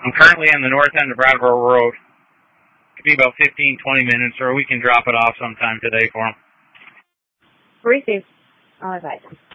I'm currently on the north end of Brattleboro Road. Could be about 15, 20 minutes, or we can drop it off sometime today for him. Received. I'll advise him.